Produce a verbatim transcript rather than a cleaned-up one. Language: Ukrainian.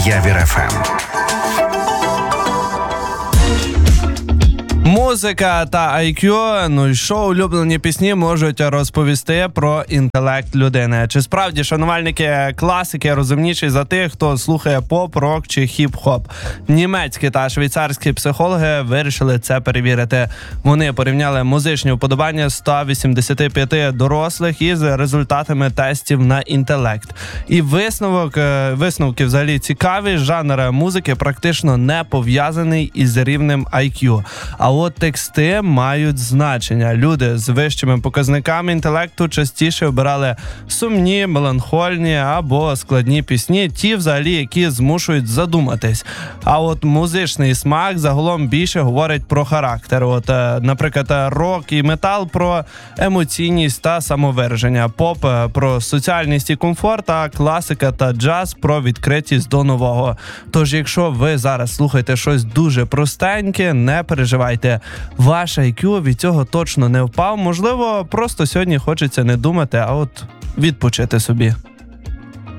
Явір еф ем. Музика та ай к'ю, ну що улюблені пісні можуть розповісти про інтелект людини. Чи справді шанувальники класики розумніші за тих, хто слухає поп, рок чи хіп-хоп? Німецькі та швейцарські психологи вирішили це перевірити. Вони порівняли музичні вподобання ста вісімдесяти п'яти дорослих із результатами тестів на інтелект. І висновок, висновки взагалі цікаві. Жанр музики практично не пов'язаний із рівнем ай к'ю. А от тексти мають значення. Люди з вищими показниками інтелекту частіше обирали сумні, меланхольні або складні пісні, ті взагалі, які змушують задуматись. А от музичний смак загалом більше говорить про характер. От, наприклад, рок і метал про емоційність та самовираження, поп про соціальність і комфорт, а класика та джаз про відкритість до нового. Тож, якщо ви зараз слухаєте щось дуже простеньке, не переживайте. Ваш ай к'ю від цього точно не впав. Можливо, просто сьогодні хочеться не думати, а от відпочити собі.